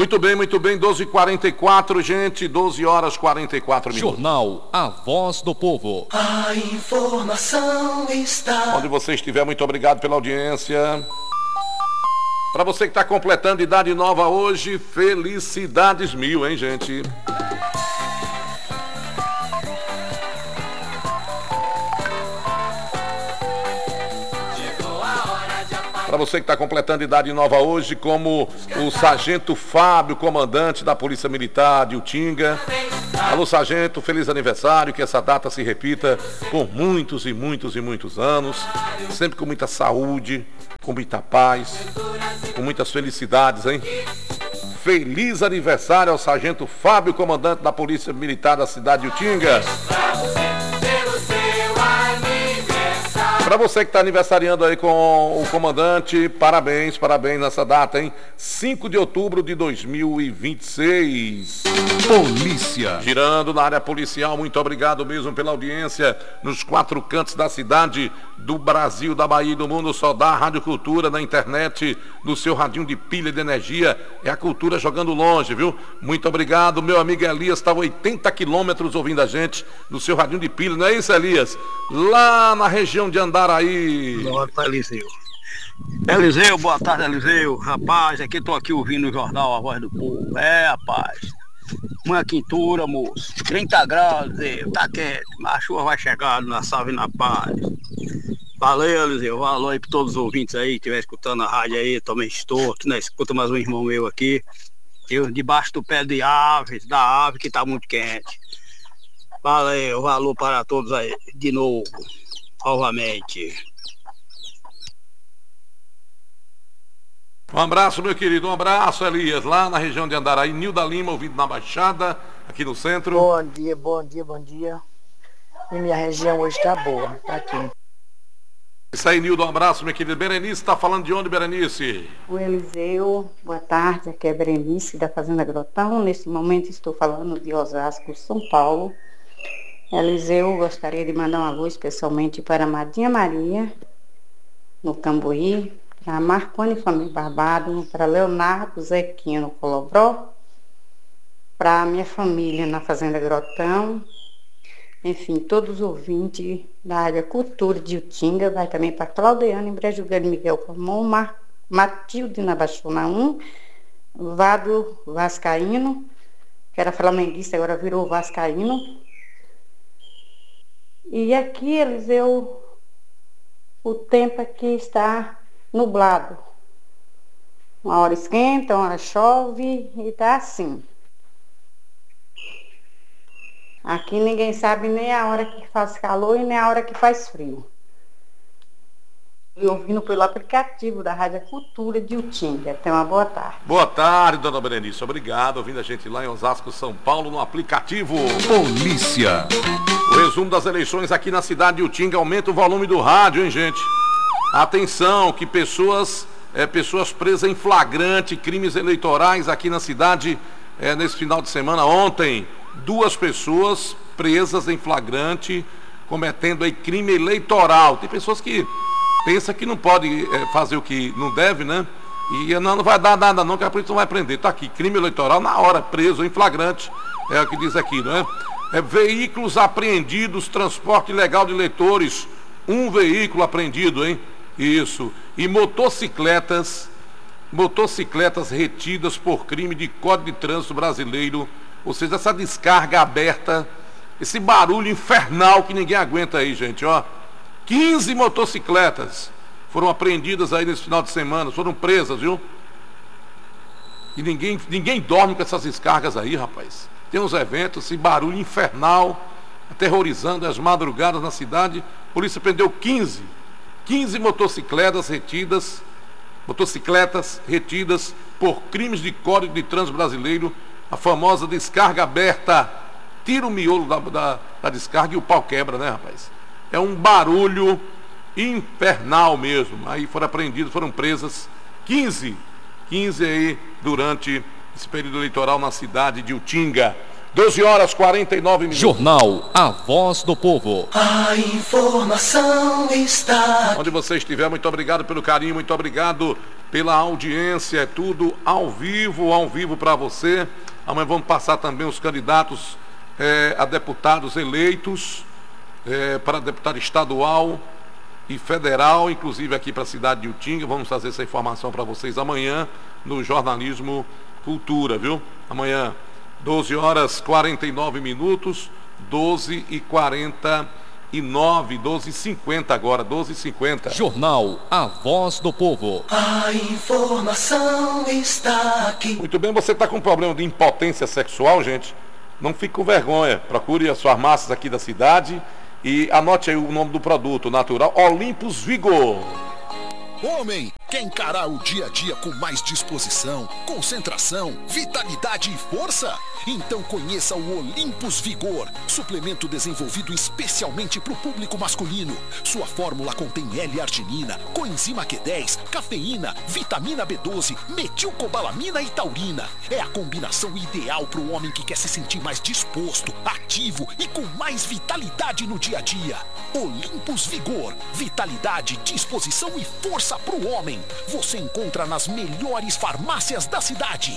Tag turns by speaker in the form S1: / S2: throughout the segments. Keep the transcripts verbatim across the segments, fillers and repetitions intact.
S1: Muito bem, muito bem, doze e quarenta e quatro, gente, doze horas e quarenta e quatro minutos.
S2: Jornal A Voz do Povo.
S3: A informação está...
S1: Onde você estiver, muito obrigado pela audiência. Para você que está completando idade nova hoje, felicidades mil, hein, gente? Para você que está completando idade nova hoje, como o Sargento Fábio, comandante da Polícia Militar de Utinga. Alô, Sargento, feliz aniversário, que essa data se repita por muitos e muitos e muitos anos, sempre com muita saúde, com muita paz, com muitas felicidades, hein? Feliz aniversário ao Sargento Fábio, comandante da Polícia Militar da cidade de Utinga. Para você que está aniversariando aí com o comandante, parabéns, parabéns nessa data, hein? cinco de outubro de dois mil e vinte e seis.
S2: Polícia.
S1: Girando na área policial, muito obrigado mesmo pela audiência nos quatro cantos da cidade, do Brasil, da Bahia e do mundo. Só dá Rádio Cultura na internet, no seu radinho de pilha de energia. É a cultura jogando longe, viu? Muito obrigado, meu amigo Elias, está a oitenta quilômetros ouvindo a gente no seu radinho de pilha, não é isso, Elias? Lá na região de Andaraí.
S4: Boa tarde, Eliseu. Eliseu, boa tarde, Eliseu. Rapaz, aqui tô aqui ouvindo o jornal A Voz do Povo. É, rapaz. Uma quintura, moço. trinta graus, Eliseu. Tá quieto. A chuva vai chegar na salve e na paz. Valeu, Eliseu. Valeu aí pra todos os ouvintes aí que estiver escutando a rádio aí. Tô meio estorto, né? Escuta mais um irmão meu aqui. Eu debaixo do pé de aves, da ave que tá muito quente. Valeu, valor para todos aí. De novo. Novamente.
S1: Um abraço, meu querido, um abraço, Elias, lá na região de Andaraí. Nilda Lima, ouvindo na Baixada, aqui no centro.
S5: Bom dia, bom dia, bom dia. E minha região hoje tá boa, tá aqui.
S1: Isso aí, Nilda, um abraço, meu querido. Berenice, tá falando de onde, Berenice?
S6: O Eliseu, boa tarde, aqui é Berenice da Fazenda Grotão. Nesse momento estou falando de Osasco, São Paulo. Eliseu, gostaria de mandar um alô especialmente para Madinha Maria, no Cambuí, para Marconi Família Barbado, para Leonardo Zequinha no Colobró, para minha família na Fazenda Grotão, enfim, todos os ouvintes da área Cultura de Utinga, vai também para Claudiana em Brejo Grande, Miguel Comum, Mar... Matilde na Baixona um, Vado Vascaíno, que era flamenguista, agora virou Vascaíno. E aqui, Eliseu, o tempo aqui está nublado. Uma hora esquenta, uma hora chove e está assim. Aqui ninguém sabe nem a hora que faz calor e nem a hora que faz frio. E ouvindo pelo aplicativo da Rádio Cultura de Utinga. Tenha uma boa tarde.
S1: Boa tarde, dona Berenice. Obrigado. Ouvindo a gente lá em Osasco, São Paulo, no aplicativo.
S2: Polícia.
S1: O resumo das eleições aqui na cidade de Utinga. Aumenta o volume do rádio, hein, gente? Atenção, que pessoas, é, pessoas presas em flagrante, crimes eleitorais aqui na cidade, é, nesse final de semana. Ontem, duas pessoas presas em flagrante, cometendo aí crime eleitoral. Tem pessoas que pensam que não pode é, fazer o que não deve, né? E não, não vai dar nada não, que a polícia não vai prender. Tá aqui, crime eleitoral na hora, preso em flagrante, é o que diz aqui, não é? É, veículos apreendidos, transporte ilegal de eleitores, um veículo apreendido, hein? Isso. E motocicletas, motocicletas retidas por crime de Código de Trânsito Brasileiro, ou seja, essa descarga aberta, esse barulho infernal que ninguém aguenta aí, gente, ó. quinze motocicletas foram apreendidas aí nesse final de semana, foram presas, viu? E ninguém, ninguém dorme com essas descargas aí, rapaz. Tem uns eventos, esse barulho infernal, aterrorizando as madrugadas na cidade. A polícia prendeu quinze, quinze motocicletas retidas, motocicletas retidas por crimes de Código de Trânsito Brasileiro, a famosa descarga aberta. Tira o miolo da, da, da descarga e o pau quebra, né, rapaz? É um barulho infernal mesmo. Aí foram apreendidos, foram presas quinze, quinze aí durante esse período eleitoral na cidade de Utinga. doze horas e quarenta e nove minutos.
S2: Jornal A Voz do Povo.
S3: A informação está...
S1: Onde você estiver, muito obrigado pelo carinho, muito obrigado pela audiência, é tudo ao vivo, ao vivo para você. Amanhã vamos passar também os candidatos é, a deputados eleitos, é, para deputado estadual e federal, inclusive aqui para a cidade de Utinga. Vamos fazer essa informação para vocês amanhã no Jornalismo Cultura, viu? Amanhã, doze horas e quarenta e nove minutos, doze e quarenta e nove, doze e cinquenta agora, doze e cinquenta.
S2: Jornal A Voz do Povo.
S3: A informação está aqui.
S1: Muito bem, você está com problema de impotência sexual, gente? Não fique com vergonha. Procure as farmácias aqui da cidade e anote aí o nome do produto natural, Olympus Vigor.
S7: Homem, quer encarar o dia a dia com mais disposição, concentração, vitalidade e força? Então conheça o Olympus Vigor, suplemento desenvolvido especialmente para o público masculino. Sua fórmula contém L-arginina, coenzima Q dez, cafeína, vitamina B doze, metilcobalamina e taurina. É a combinação ideal para o homem que quer se sentir mais disposto, ativo e com mais vitalidade no dia a dia. Olympus Vigor, vitalidade, disposição e força para o homem. Você encontra nas melhores farmácias da cidade.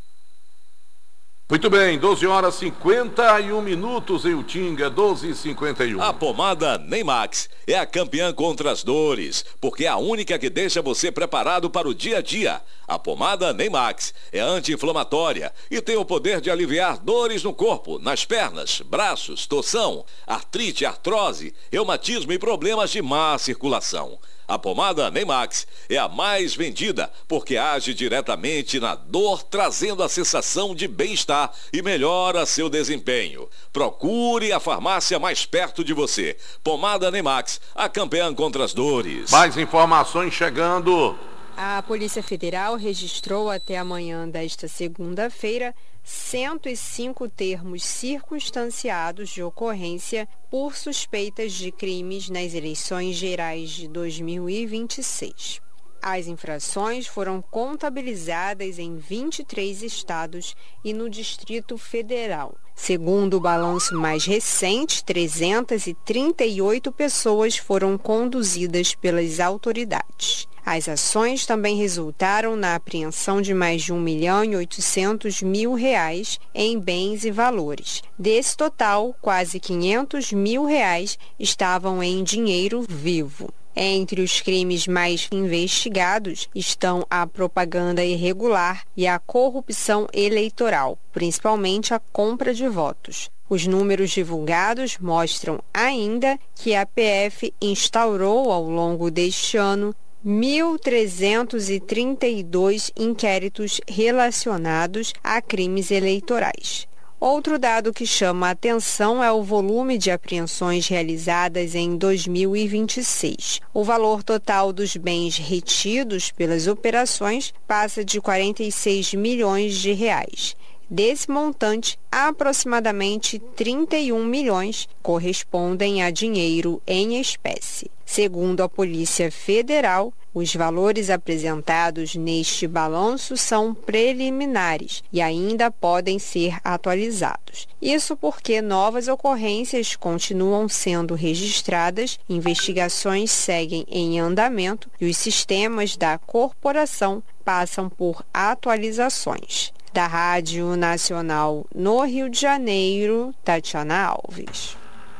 S1: Muito bem, doze horas e cinquenta e um minutos em Utinga, doze e cinquenta e um.
S8: A pomada Neymax é a campeã contra as dores, porque é a única que deixa você preparado para o dia a dia. A pomada Neymax é anti-inflamatória e tem o poder de aliviar dores no corpo, nas pernas, braços, torção, artrite, artrose, reumatismo e problemas de má circulação. A pomada Neymax é a mais vendida porque age diretamente na dor, trazendo a sensação de bem-estar e melhora seu desempenho. Procure a farmácia mais perto de você. Pomada Neymax, a campeã contra as dores.
S1: Mais informações chegando.
S9: A Polícia Federal registrou até amanhã desta segunda-feira cento e cinco termos circunstanciados de ocorrência por suspeitas de crimes nas eleições gerais de dois mil e vinte e seis. As infrações foram contabilizadas em vinte e três estados e no Distrito Federal. Segundo o balanço mais recente, trezentas e trinta e oito pessoas foram conduzidas pelas autoridades. As ações também resultaram na apreensão de mais de um milhão e oitocentos mil reais em bens e valores. Desse total, quase quinhentos mil reais estavam em dinheiro vivo. Entre os crimes mais investigados estão a propaganda irregular e a corrupção eleitoral, principalmente a compra de votos. Os números divulgados mostram ainda que a P F instaurou ao longo deste ano mil trezentos e trinta e dois inquéritos relacionados a crimes eleitorais. Outro dado que chama a atenção é o volume de apreensões realizadas em dois mil e vinte e seis. O valor total dos bens retidos pelas operações passa de quarenta e seis milhões de reais. Desse montante, aproximadamente trinta e um milhões correspondem a dinheiro em espécie. Segundo a Polícia Federal, os valores apresentados neste balanço são preliminares e ainda podem ser atualizados. Isso porque novas ocorrências continuam sendo registradas, investigações seguem em andamento e os sistemas da corporação passam por atualizações. Da Rádio Nacional no Rio de Janeiro, Tatiana Alves.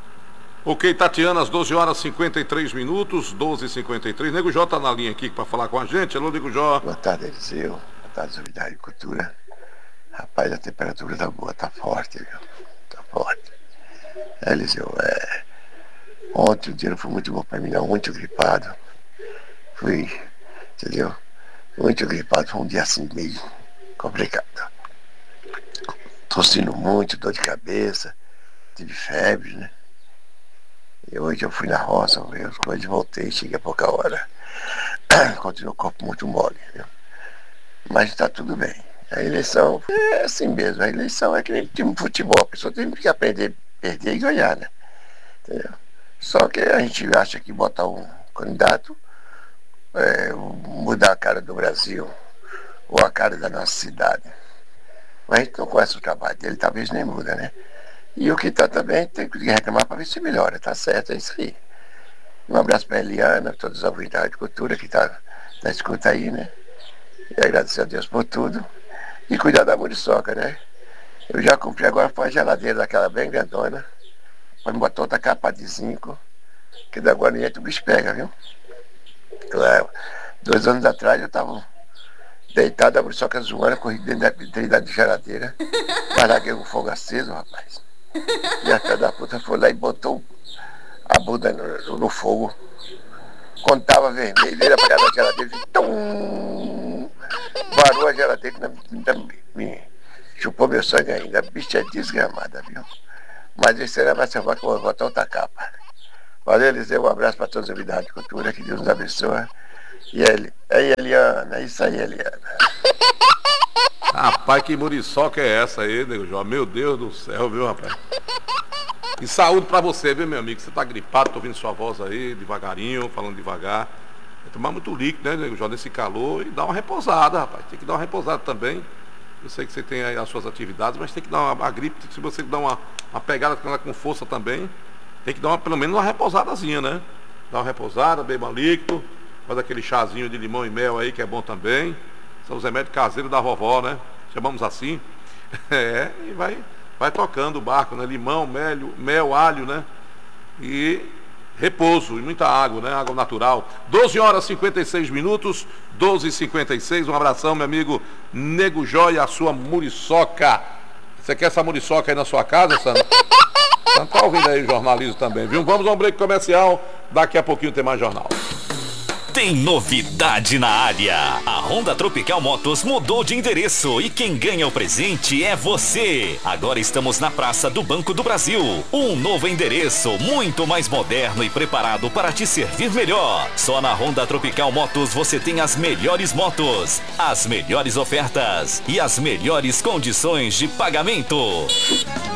S1: Ok, Tatiana, às doze horas e cinquenta e três minutos, doze e cinquenta e três. Nego Jó está na linha aqui para falar com a gente. Alô, Nego Jó.
S10: Boa tarde, Eliseu. Boa tarde, Novidade de Cultura. Rapaz, a temperatura tá boa, tá forte, viu? Tá forte. É, Eliseu, é... Ontem o dia não foi muito bom para mim, não. Muito gripado. Fui, entendeu? Muito gripado. Foi um dia assim meio complicado. Tossindo muito, dor de cabeça. Tive febre, né? E hoje eu fui na roça, vi as coisas, voltei, cheguei a pouca hora. Continua o corpo muito mole, viu? Mas tá tudo bem. A eleição é assim mesmo, a eleição é que nem time de futebol, a pessoa tem que aprender a perder e ganhar, né? Entendeu? Só que a gente acha que botar um candidato, é, mudar a cara do Brasil, ou a cara da nossa cidade. Mas a gente não conhece o trabalho dele, talvez nem muda, né? E o que tá também tem que reclamar para ver se melhora, tá certo, é isso aí. Um abraço para a Eliana, todos os ouvintes de cultura que tá na escuta aí, né? E agradecer a Deus por tudo. E cuidar da muriçoca, né? Eu já comprei agora para a geladeira daquela bem grandona. Para me botar outra capa de zinco. Que da agora o bicho pega, viu? Claro. Dois anos atrás eu estava deitado, a muriçoca zoando, corri dentro da, dentro da geladeira. Larguei o fogo aceso, rapaz. E a filha da puta foi lá e botou a bunda no, no fogo. Quando tava vermelho, ele apagava a geladeira e tum, varou a geladeira e ainda me chupou meu sangue ainda. A bicha é desgramada, viu? Mas esse era mais salvar que eu vou botar outra capa. Valeu, Eliseu, um abraço para todos os unidades de cultura, que Deus nos abençoe. E ele, é Eliana, é isso aí, Eliana.
S1: Rapaz, que muriçoca é essa aí, Nego Jó? Meu Deus do céu, viu, rapaz? E saúde pra você, viu, meu amigo? Você tá gripado, tô ouvindo sua voz aí, devagarinho, falando devagar. Vai tomar muito líquido, né, Nego Jó, nesse calor, e dar uma repousada, rapaz. Tem que dar uma repousada também. Eu sei que você tem aí as suas atividades, mas tem que dar uma a gripe, se você dar uma, uma pegada com ela com força também, tem que dar uma, pelo menos uma repousadazinha, né? Dar uma repousada, beba líquido, faz aquele chazinho de limão e mel aí, que é bom também. São os remédios caseiros da vovó, né? Chamamos assim. É, e vai, vai tocando o barco, né? Limão, mel, mel, alho, né? E repouso, e muita água, né? Água natural. doze horas e cinquenta e seis minutos, doze e cinquenta e seis. Um abração, meu amigo Nego Jó e a sua muriçoca. Você quer essa muriçoca aí na sua casa, Sandra? Então tá ouvindo aí o jornalismo também, viu? Vamos a um break comercial. Daqui a pouquinho tem mais jornal.
S11: Tem novidade na área. A Honda Tropical Motos mudou de endereço e quem ganha o presente é você. Agora estamos na Praça do Banco do Brasil. Um novo endereço, muito mais moderno e preparado para te servir melhor. Só na Honda Tropical Motos você tem as melhores motos, as melhores ofertas e as melhores condições de pagamento.